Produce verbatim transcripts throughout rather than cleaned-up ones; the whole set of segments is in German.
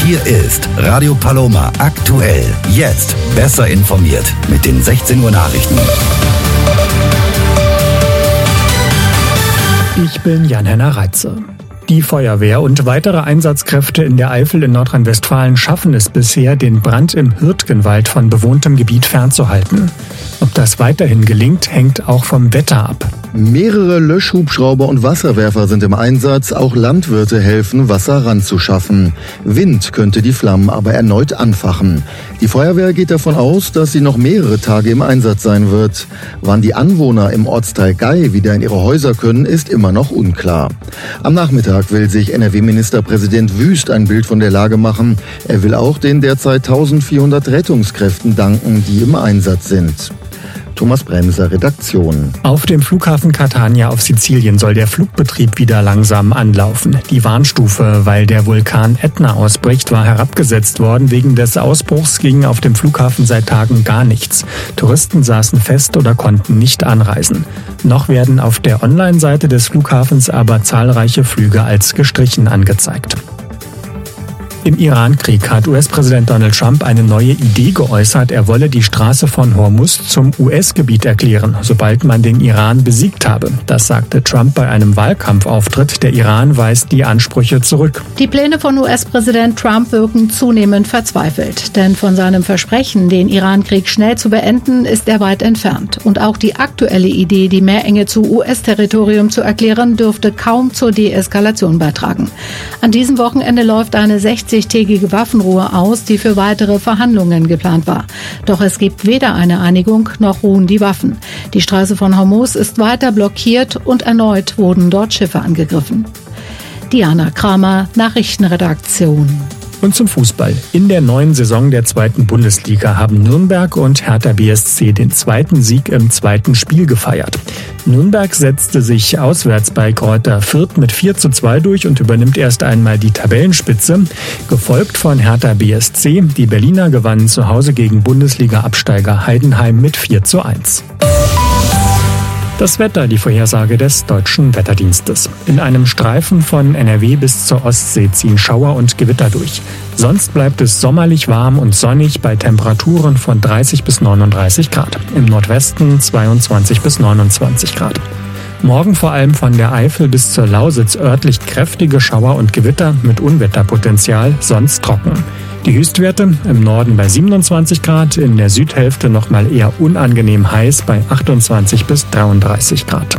Hier ist Radio Paloma aktuell. Jetzt besser informiert mit den sechzehn Uhr Nachrichten. Ich bin Jan-Henner Reitze. Die Feuerwehr und weitere Einsatzkräfte in der Eifel in Nordrhein-Westfalen schaffen es bisher, den Brand im Hürtgenwald von bewohntem Gebiet fernzuhalten. Ob das weiterhin gelingt, hängt auch vom Wetter ab. Mehrere Löschhubschrauber und Wasserwerfer sind im Einsatz. Auch Landwirte helfen, Wasser ranzuschaffen. Wind könnte die Flammen aber erneut anfachen. Die Feuerwehr geht davon aus, dass sie noch mehrere Tage im Einsatz sein wird. Wann die Anwohner im Ortsteil Gei wieder in ihre Häuser können, ist immer noch unklar. Am Nachmittag will sich N R W-Ministerpräsident Wüst ein Bild von der Lage machen. Er will auch den derzeit eintausendvierhundert Rettungskräften danken, die im Einsatz sind. Thomas Bremser, Redaktion. Auf dem Flughafen Catania auf Sizilien soll der Flugbetrieb wieder langsam anlaufen. Die Warnstufe, weil der Vulkan Ätna ausbricht, war herabgesetzt worden. Wegen des Ausbruchs ging auf dem Flughafen seit Tagen gar nichts. Touristen saßen fest oder konnten nicht anreisen. Noch werden auf der Online-Seite des Flughafens aber zahlreiche Flüge als gestrichen angezeigt. Im Iran-Krieg hat U S-Präsident Donald Trump eine neue Idee geäußert. Er wolle die Straße von Hormuz zum U S-Gebiet erklären, sobald man den Iran besiegt habe. Das sagte Trump bei einem Wahlkampfauftritt. Der Iran weist die Ansprüche zurück. Die Pläne von U S-Präsident Trump wirken zunehmend verzweifelt. Denn von seinem Versprechen, den Iran-Krieg schnell zu beenden, ist er weit entfernt. Und auch die aktuelle Idee, die Meerenge zu U S-Territorium zu erklären, dürfte kaum zur Deeskalation beitragen. An diesem Wochenende läuft eine sechzig tägige Waffenruhe aus, die für weitere Verhandlungen geplant war. Doch es gibt weder eine Einigung noch ruhen die Waffen. Die Straße von Hormuz ist weiter blockiert und erneut wurden dort Schiffe angegriffen. Diana Kramer, Nachrichtenredaktion. Und zum Fußball. In der neuen Saison der zweiten Bundesliga haben Nürnberg und Hertha B S C den zweiten Sieg im zweiten Spiel gefeiert. Nürnberg setzte sich auswärts bei Greuther Fürth mit vier zu zwei durch und übernimmt erst einmal die Tabellenspitze, gefolgt von Hertha B S C. Die Berliner gewannen zu Hause gegen Bundesliga-Absteiger Heidenheim mit vier zu eins. Das Wetter, die Vorhersage des Deutschen Wetterdienstes. In einem Streifen von N R W bis zur Ostsee ziehen Schauer und Gewitter durch. Sonst bleibt es sommerlich warm und sonnig bei Temperaturen von dreißig bis neununddreißig Grad. Im Nordwesten zweiundzwanzig bis neunundzwanzig Grad. Morgen vor allem von der Eifel bis zur Lausitz örtlich kräftige Schauer und Gewitter mit Unwetterpotenzial, sonst trocken. Die Höchstwerte im Norden bei siebenundzwanzig Grad, in der Südhälfte nochmal eher unangenehm heiß bei achtundzwanzig bis dreiunddreißig Grad.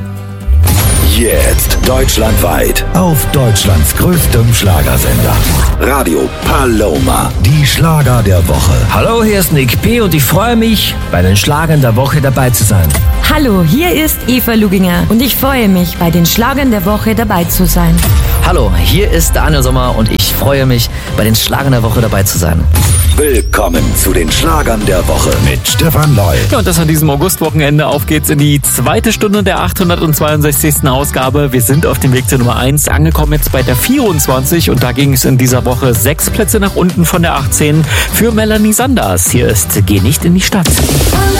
Jetzt deutschlandweit auf Deutschlands größtem Schlagersender. Radio Paloma, die Schlager der Woche. Hallo, hier ist Nick P. und ich freue mich, bei den Schlagern der Woche dabei zu sein. Hallo, hier ist Eva Luginger und ich freue mich, bei den Schlagern der Woche dabei zu sein. Hallo, hier ist Daniel Sommer und ich freue mich, bei den Schlagern der Woche dabei zu sein. Willkommen zu den Schlagern der Woche mit Stefan Loy. Ja, und das an diesem Augustwochenende. Auf geht's in die zweite Stunde der achthundertzweiundsechzigsten Ausgabe. Wir sind auf dem Weg zur Nummer eins, angekommen jetzt bei der vierundzwanzig und da ging es in dieser Woche sechs Plätze nach unten von der achtzehn für Melanie Sanders. Hier ist Geh nicht in die Stadt.